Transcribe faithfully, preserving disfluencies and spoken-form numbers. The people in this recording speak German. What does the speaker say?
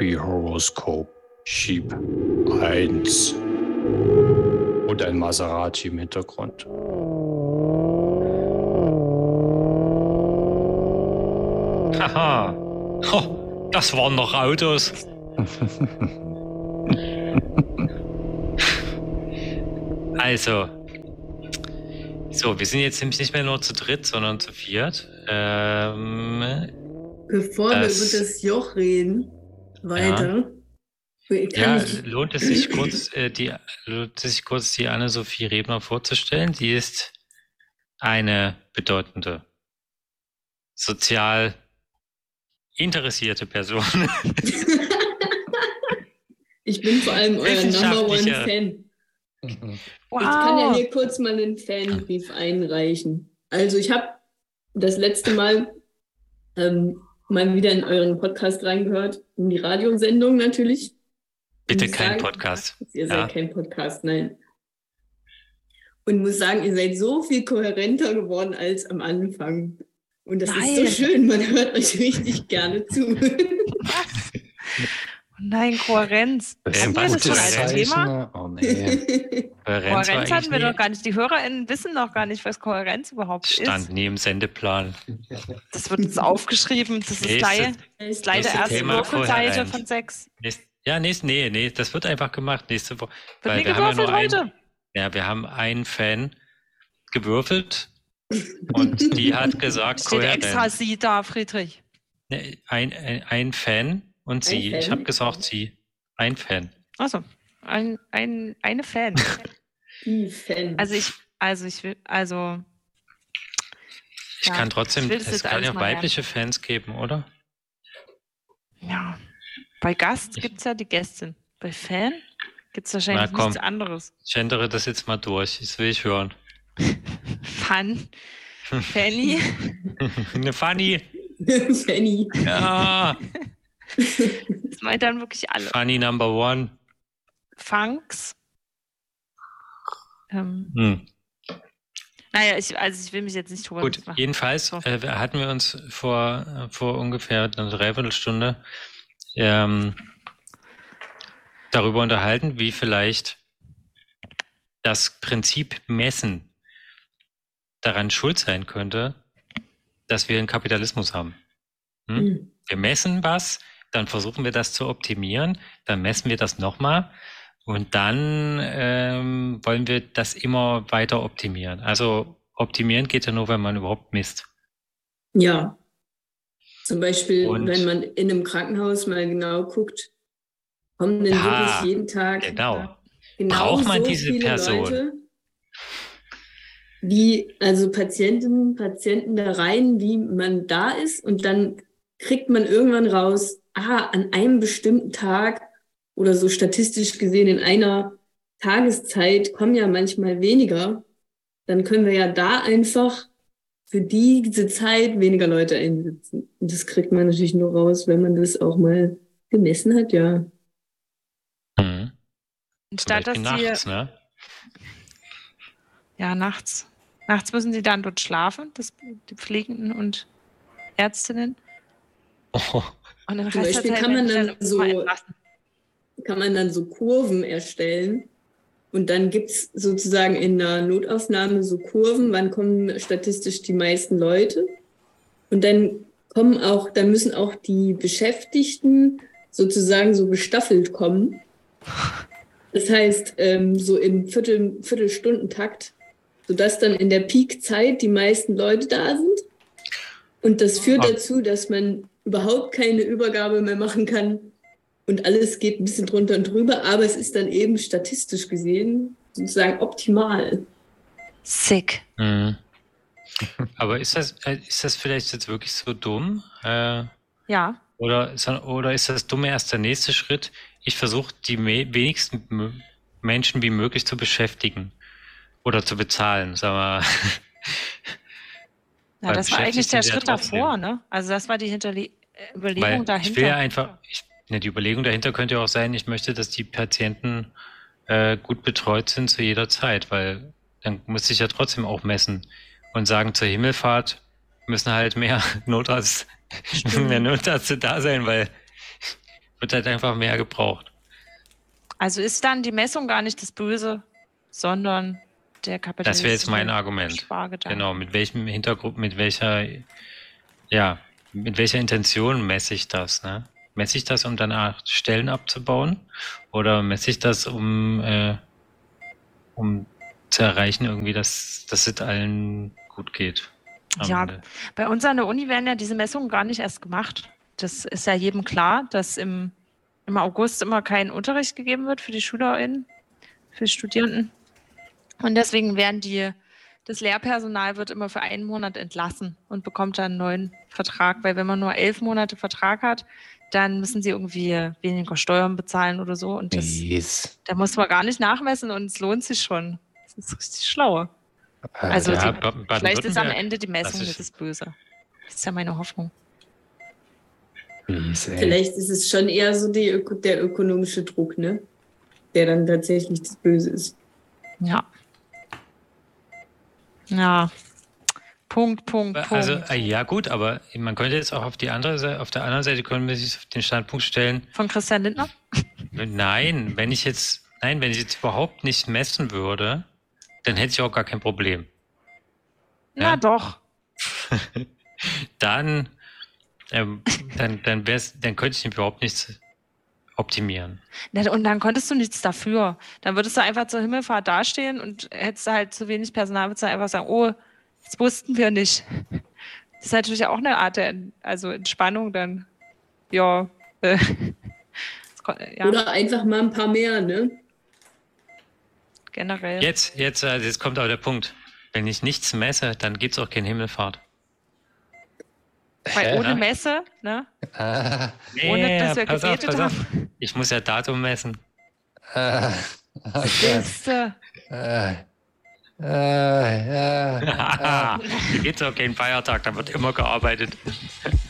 Happy Horoscope Sheep eins und ein Maserati im Hintergrund. Haha, oh, das waren noch Autos. Also, so, wir sind jetzt nämlich nicht mehr nur zu dritt, sondern zu viert. Ähm, Bevor das, wir über das Joch reden, weiter. Ja, Kann ja ich... lohnt es sich kurz, äh, die, lohnt es sich kurz die Anne-Sophie Rebner vorzustellen. Sie ist eine bedeutende, sozial interessierte Person. Ich bin vor allem euer Number One Fan. Wow. Ich kann ja hier kurz mal einen Fanbrief einreichen. Also ich habe das letzte Mal ähm, mal wieder in euren Podcast reingehört, in die Radiosendung natürlich. Bitte Und kein sagen, Podcast. Ihr Ja. seid kein Podcast, nein. Und muss sagen, ihr seid so viel kohärenter geworden als am Anfang. Und das Nein. ist so schön, man hört euch richtig gerne zu. Was? Oh nein, Kohärenz. Äh, Hatten wir was das schon ist als das? Thema? Oh nee. Kohärenz war Kohärenz hatten wir eigentlich doch gar nicht. Die HörerInnen wissen noch gar nicht, was Kohärenz überhaupt stand ist. nie im Sendeplan. Das wird jetzt aufgeschrieben. Das ist Nächste- leider das ist leider nächste erste Thema, Würfelseite Kohärenz. von sechs. Nächst, ja, nächst, nee, nee, das wird einfach gemacht nächste Woche. Wird nie wir haben ja gewürfelt nur einen, heute. ja, wir haben einen Fan gewürfelt und die hat gesagt, Steht Kohärenz. extra sie da, Friedrich. Nee, ein, ein, ein Fan und sie. Fan? Ich habe gesagt, sie. Ein Fan. Achso, ein, ein, eine Fan. Die Fan. Also ich, also ich will, also Ich Ja, kann trotzdem, ich will das es jetzt kann alles ja auch mal lernen. weibliche Fans geben, oder? ja. Bei Gast Ich- gibt es ja die Gästin. Bei Fan gibt es wahrscheinlich Na, komm. nichts anderes. Ich ändere das jetzt mal durch. Das will ich hören. Fan, Fanny, Eine Funny. Fanny. Ja. das meint dann wirklich alle. Funny number one. Funks. Ähm, Hm. naja, ich, also ich will mich jetzt nicht drüber Gut, machen. jedenfalls So. äh, hatten wir uns vor, äh, vor ungefähr einer Dreiviertelstunde ähm, darüber unterhalten, wie vielleicht das Prinzip Messen daran schuld sein könnte, dass wir einen Kapitalismus haben. Hm? Hm. Wir messen was, dann versuchen wir das zu optimieren, dann messen wir das nochmal und dann ähm, wollen wir das immer weiter optimieren. Also optimieren geht ja nur, wenn man überhaupt misst. Ja. Zum Beispiel, Und- wenn man in einem Krankenhaus mal genau guckt, kommen denn Ja, wirklich jeden Tag Genau. genau Braucht man so diese viele Person? Leute, wie also Patientinnen, Patienten da rein, wie man da ist und dann kriegt man irgendwann raus, ah, an einem bestimmten Tag oder so statistisch gesehen in einer Tageszeit kommen ja manchmal weniger, dann können wir ja da einfach für diese Zeit weniger Leute einsetzen. Und das kriegt man natürlich nur raus, wenn man das auch mal gemessen hat, ja. Mhm. Zum Statt dass Beispiel die, nachts, ne? ja, nachts. Nachts müssen sie dann dort schlafen, das, die Pflegenden und Ärztinnen. Oh, Und den Zum Rest Beispiel der Zeit kann man werden dann die so- immer entlassen. Kann man dann so Kurven erstellen. Und dann gibt's sozusagen in der Notaufnahme so Kurven, wann kommen statistisch die meisten Leute. Und dann kommen auch, dann müssen auch die Beschäftigten sozusagen so gestaffelt kommen. Das heißt, ähm, so im Viertel, Viertelstundentakt, sodass dann in der Peakzeit die meisten Leute da sind. Und das führt Ah. dazu, dass man überhaupt keine Übergabe mehr machen kann. Und alles geht ein bisschen drunter und drüber, aber es ist dann eben statistisch gesehen sozusagen optimal. Sick. mhm. Aber ist das, äh, ist das vielleicht jetzt wirklich so dumm? Äh, Ja. oder, ist, oder ist das dumme erst der nächste Schritt? Ich versuche, die me wenigsten m- Menschen wie möglich zu beschäftigen oder zu bezahlen, sagen wir. Ja, Weil das war eigentlich beschäftigt der sind ja Schritt trotzdem. davor, ne? Also das war die Hinterle äh, Überlegung Weil dahinter. ich will ja einfach, ich, ne, die Überlegung dahinter könnte ja auch sein, ich möchte, dass die Patienten äh, gut betreut sind zu jeder Zeit, weil dann muss ich ja trotzdem auch messen und sagen, zur Himmelfahrt müssen halt mehr Notarzt, mehr Notärzte da sein, weil Wird halt einfach mehr gebraucht. Also ist dann die Messung gar nicht das Böse, sondern der Kapitalismus. Das wäre jetzt mein Argument. Genau, mit welchem Hintergrund, mit welcher, ja, mit welcher Intention messe ich das, ne? Messe ich das, um danach Stellen abzubauen? Oder messe ich das, um, äh, um zu erreichen, irgendwie, dass, dass es allen gut geht? Ja, Ende. Bei uns an der Uni werden ja diese Messungen gar nicht erst gemacht. Das ist ja jedem klar, dass im, im August immer kein Unterricht gegeben wird für die SchülerInnen, für die Studierenden. Und deswegen werden die, das Lehrpersonal wird immer für einen Monat entlassen und bekommt dann einen neuen Vertrag, weil wenn man nur elf Monate Vertrag hat, dann müssen sie irgendwie weniger Steuern bezahlen oder so. Und das, yes. Da muss man gar nicht nachmessen und es lohnt sich schon. Das ist richtig schlau. Also ja, die, vielleicht ist am Ende die Messung das, das Böse. Das ist ja meine Hoffnung. Vielleicht ist es schon eher so die Öko- der ökonomische Druck, ne? Der dann tatsächlich das Böse ist. Ja. Ja. Punkt, Punkt, Punkt. Also, ja gut, aber man könnte jetzt auch auf die andere Seite, auf der anderen Seite können wir sich auf den Standpunkt stellen. Von Christian Lindner? Nein, wenn ich jetzt, nein, wenn ich jetzt überhaupt nicht messen würde, dann hätte ich auch gar kein Problem. Na ja? Doch. dann, ähm, dann, dann, wär's, dann könnte ich überhaupt nichts optimieren. Und dann konntest du nichts dafür. Dann würdest du einfach zur Himmelfahrt dastehen und hättest du halt zu wenig Personal, würdest du einfach sagen, oh, das wussten wir nicht. Das ist natürlich auch eine Art der also Entspannung dann. Ja, äh, ja. Oder einfach mal ein paar mehr, ne? Generell. Jetzt, jetzt, also jetzt kommt aber der Punkt. Wenn ich nichts messe, dann gibt es auch keine Himmelfahrt. Weil ohne Messe, ne? Ah. Nee, ohne, dass wir pass gebetet auf, pass haben. Auf. Ich muss ja Datum messen. Ah, okay. äh, äh, äh, äh, Da gibt es auch keinen Feiertag, da wird immer gearbeitet.